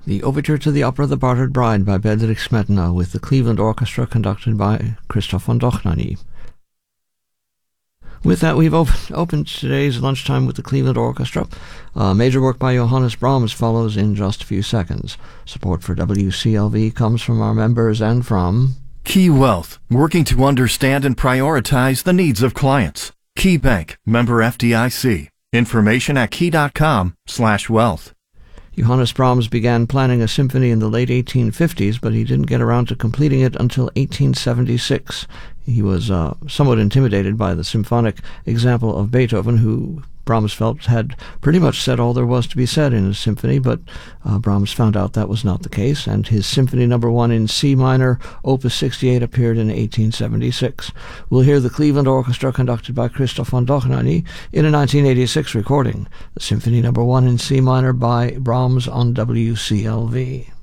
The Overture to the Opera The Bartered Bride by Bedřich Smetana with the Cleveland Orchestra conducted by Christoph von Dohnanyi. With that, we've opened today's lunchtime with the Cleveland Orchestra. Major work by Johannes Brahms follows in just a few seconds. Support for WCLV comes from our members and from Key Wealth, working to understand and prioritize the needs of clients. Key Bank, member FDIC. Information at key.com/wealth. Johannes Brahms began planning a symphony in the late 1850s, but he didn't get around to completing it until 1876. He was somewhat intimidated by the symphonic example of Beethoven, who Brahms felt had pretty much said all there was to be said in a symphony, but Brahms found out that was not the case, and his Symphony No. 1 in C minor, Opus 68, appeared in 1876. We'll hear the Cleveland Orchestra conducted by Christoph von Dohnanyi in a 1986 recording, the Symphony No. 1 in C minor by Brahms on WCLV.